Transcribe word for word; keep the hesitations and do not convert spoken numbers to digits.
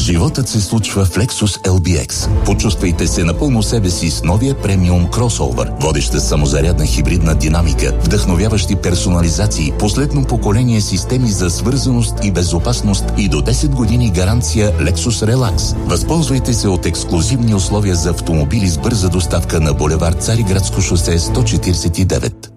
Животът се случва в Lexus ел би екс. Почувствайте се напълно себе си с новия премиум кросовър. Водеща самозарядна хибридна динамика, вдъхновяващи персонализации, последно поколение системи за свързаност и безопасност и до десет години гаранция Lexus Relax. Възползвайте се от ексклузивни условия за автомобили с бърза доставка на булевард Цариградско шосе сто четиридесет и девет.